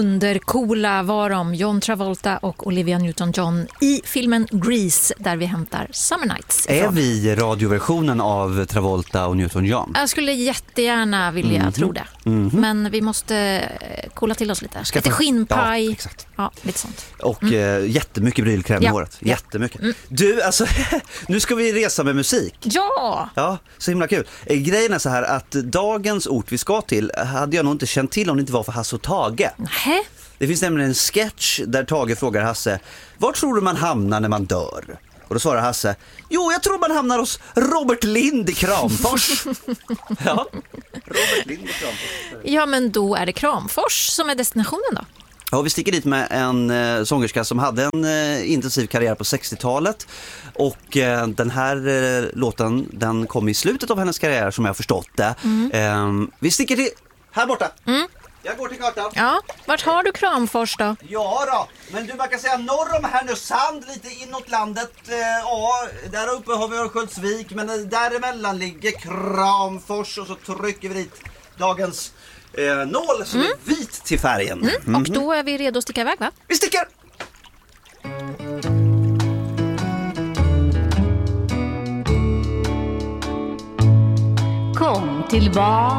Undercoola var de, John Travolta och Olivia Newton-John i filmen Grease, där vi hämtar Summer Nights ifrån. Är vi radioversionen av Travolta och Newton-John? Jag skulle jättegärna vilja tro det. Men vi måste kolla till oss lite. Lite skinnpaj. Ja, exakt. Ja, lite sånt. Och jättemycket brylkräm i håret. Jättemycket. Du, alltså, nu ska vi resa med musik. Ja! Ja, så himla kul. Grejen är så här att dagens ort vi ska till hade jag nog inte känt till om det inte var för Hasse och Tage. Nähä? Det finns nämligen en sketch där Tage frågar Hasse: var tror du man hamnar när man dör? Och då svarar Hasse: jo, jag tror man hamnar hos Robert Lind i Kramfors. Ja, Robert Lind i Kramfors. Ja, men då är det Kramfors som är destinationen då. Ja, vi sticker dit med en sångerska som hade en intensiv karriär på 60-talet. Och den här låten, den kom i slutet av hennes karriär som jag har förstått det. Vi sticker till här borta. Jag går till kartan. Ja, vart har du Kramfors då? Ja då, men du, man kan säga norr om Härnösand, lite inåt landet. Ja, där uppe har vi Örnsköldsvik, men däremellan ligger Kramfors. Och så trycker vi dit dagens nål som är vit till färgen. Och då är vi redo att sticka iväg, va? Vi sticker! Kom tillbaka.